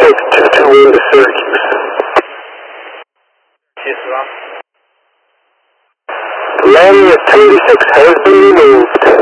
Take 221 to Syracuse. Yes, sir. The landing at 286 has been removed.